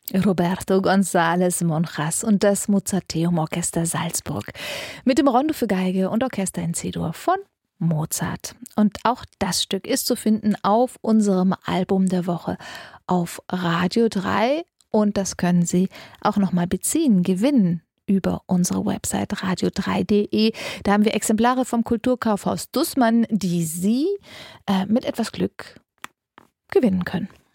Roberto González Monjas und das Mozarteum Orchester Salzburg mit dem Rondo für Geige und Orchester in C-Dur von Mozart. Und auch das Stück ist zu finden auf unserem Album der Woche auf Radio 3 und das können Sie auch nochmal gewinnen über unsere Website radio3.de. Da haben wir Exemplare vom Kulturkaufhaus Dussmann, die Sie mit etwas Glück gewinnen können.